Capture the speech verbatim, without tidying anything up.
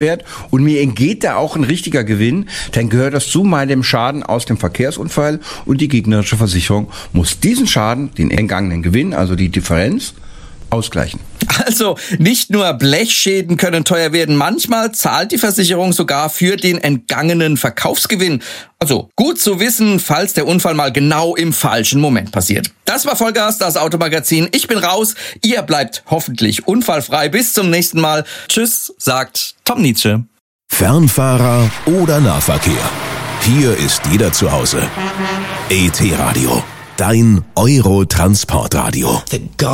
Wert und mir entgeht da auch ein richtiger Gewinn, dann gehört das zu meinem Schaden aus dem Verkehrsunfall und die gegnerische Versicherung muss diesen Schaden, den entgangenen Gewinn, also die Differenz, ausgleichen. Also nicht nur Blechschäden können teuer werden, manchmal zahlt die Versicherung sogar für den entgangenen Verkaufsgewinn. Also gut zu wissen, falls der Unfall mal genau im falschen Moment passiert. Das war Vollgas, das Automagazin. Ich bin raus, ihr bleibt hoffentlich unfallfrei. Bis zum nächsten Mal. Tschüss, sagt Tom Nietzsche. Fernfahrer oder Nahverkehr. Hier ist jeder zu Hause. E T Radio, dein Euro-Transportradio.